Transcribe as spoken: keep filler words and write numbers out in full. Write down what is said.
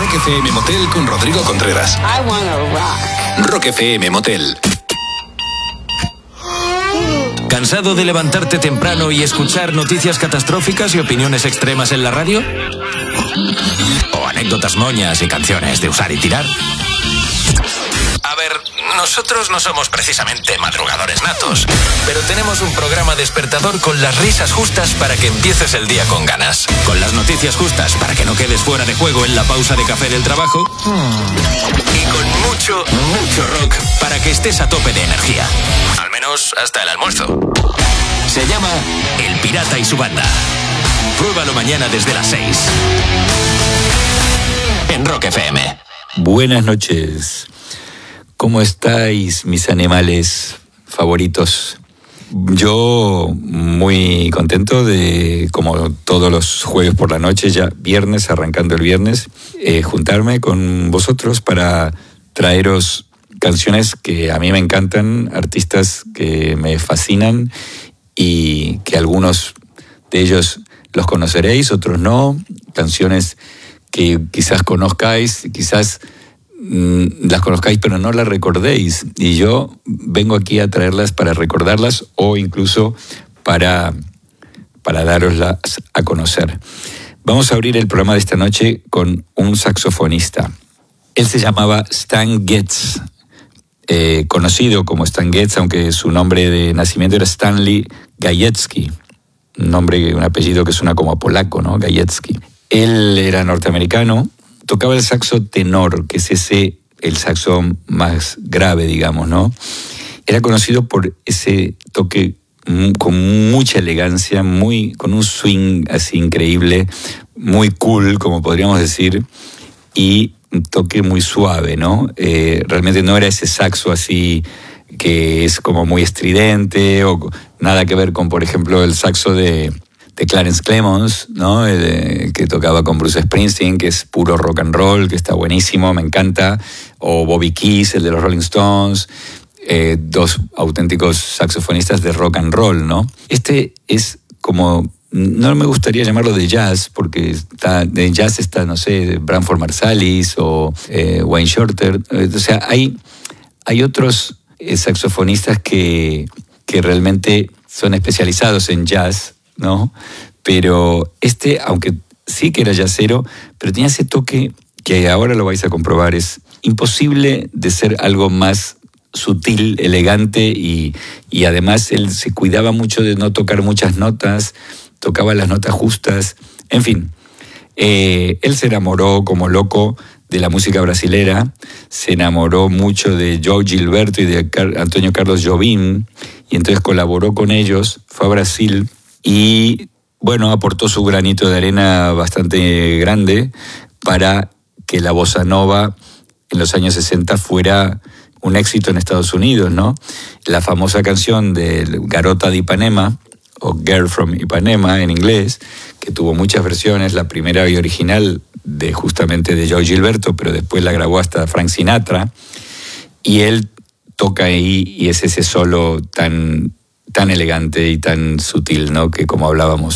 Rock F M Motel con Rodrigo Contreras. I wanna rock. Rock F M Motel. ¿Cansado de levantarte temprano y escuchar noticias catastróficas y opiniones extremas en la radio? ¿O anécdotas moñas y canciones de usar y tirar? A ver, nosotros no somos precisamente madrugadores natos, pero tenemos un programa despertador con las risas justas para que empieces el día con ganas, con las noticias justas para que no quedes fuera de juego en la pausa de café del trabajo y con mucho, mucho rock para que estés a tope de energía, al menos hasta el almuerzo. Se llama El Pirata y su banda. Pruébalo mañana desde las seis en Rock F M. Buenas noches. ¿Cómo estáis, mis animales favoritos? Yo muy contento de, como todos los jueves por la noche, ya viernes, arrancando el viernes, eh, juntarme con vosotros para traeros canciones que a mí me encantan, artistas que me fascinan y que algunos de ellos los conoceréis, otros no, canciones que quizás conozcáis, quizás las conozcáis pero no las recordéis, y yo vengo aquí a traerlas para recordarlas o incluso para, para daroslas a conocer. Vamos a abrir el programa de esta noche con un saxofonista. Él se llamaba Stan Getz, eh, conocido como Stan Getz, aunque su nombre de nacimiento era Stanley Gajewski, un nombre, un apellido que suena como a polaco, ¿no? Gajewski. Él era norteamericano. Tocaba el saxo tenor, que es ese, el saxo más grave, digamos, ¿no? Era conocido por ese toque con mucha elegancia, muy, con un swing así increíble, muy cool, como podríamos decir, y un toque muy suave, ¿no? Eh, realmente no era ese saxo así que es como muy estridente, o nada que ver con, por ejemplo, el saxo de... de Clarence Clemons, ¿no? El, que tocaba con Bruce Springsteen, que es puro rock and roll, que está buenísimo, me encanta. O Bobby Keys, el de los Rolling Stones, eh, dos auténticos saxofonistas de rock and roll, ¿no? Este es como, no me gustaría llamarlo de jazz, porque está, de jazz está, no sé, Branford Marsalis o eh, Wayne Shorter. O sea, hay, hay otros eh, saxofonistas que, que realmente son especializados en jazz, ¿no? Pero este, aunque sí que era jazzero, pero tenía ese toque que ahora lo vais a comprobar, es imposible de ser algo más sutil, elegante, y, y además él se cuidaba mucho de no tocar muchas notas, tocaba las notas justas, en fin. Eh, él se enamoró como loco de la música brasilera, se enamoró mucho de João Gilberto y de Car- Antonio Carlos Jobim, y entonces colaboró con ellos, fue a Brasil, y bueno, aportó su granito de arena bastante grande para que la bossa nova en los años sesenta fuera un éxito en Estados Unidos, ¿no? La famosa canción de Garota de Ipanema, o Girl from Ipanema en inglés, que tuvo muchas versiones, la primera y original de justamente de João Gilberto, pero después la grabó hasta Frank Sinatra, y él toca ahí y es ese solo tan... tan elegante y tan sutil, ¿no? Que como hablábamos.